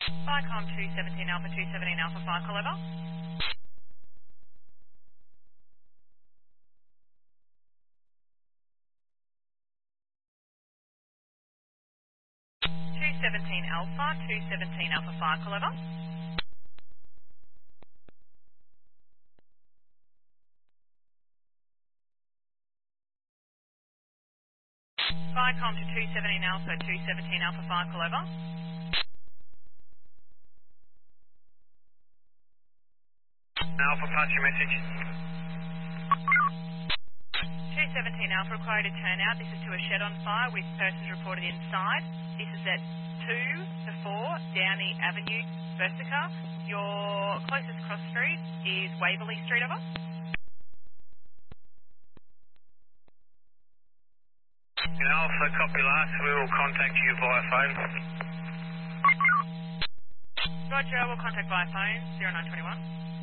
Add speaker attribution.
Speaker 1: Vicom 217 Alpha 217 Alpha 5, call over. 217 Alpha 217 Alpha 5, call over. Vicom to 217 Alpha 217 Alpha 5, call over.
Speaker 2: 'Alpha, pass your message.
Speaker 1: 217 Alpha required to turn out. This is to a shed on fire with persons reported inside. This is at 2 to 4 Downey Avenue, Versica. Your closest cross street is Waverley Street, over.
Speaker 2: Alpha, copy last. We will contact you via phone.
Speaker 1: Roger, we'll contact via phone, 0921.